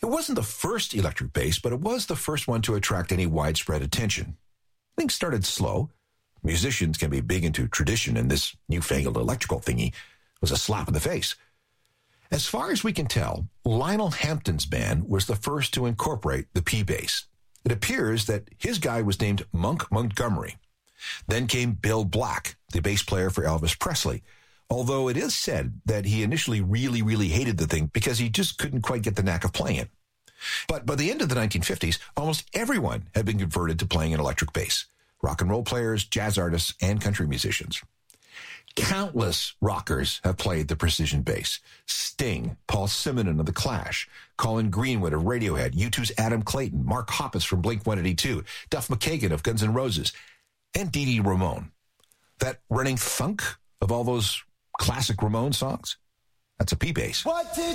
It wasn't the first electric bass, but it was the first one to attract any widespread attention. Things started slow. Musicians can be big into tradition, and this newfangled electrical thingy was a slap in the face. As far as we can tell, Lionel Hampton's band was the first to incorporate the P-bass. It appears that his guy was named Monk Montgomery. Then came Bill Black, the bass player for Elvis Presley, although it is said that he initially really hated the thing because he just couldn't quite get the knack of playing it. But by the end of the 1950s, almost everyone had been converted to playing an electric bass. Rock and roll players, jazz artists, and country musicians. Countless rockers have played the precision bass. Sting, Paul Simonon of The Clash, Colin Greenwood of Radiohead, U2's Adam Clayton, Mark Hoppus from Blink-182, Duff McKagan of Guns N' Roses, and Dee Dee Ramone. That running thunk of all those classic Ramone songs, that's a P-bass. What did